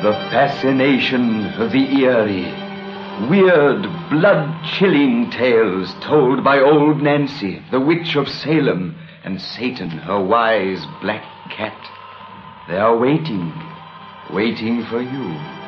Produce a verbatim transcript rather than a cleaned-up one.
The fascination of the eerie, weird, blood-chilling tales told by old Nancy, the witch of Salem, and Satan, her wise black cat. They are waiting, waiting for you.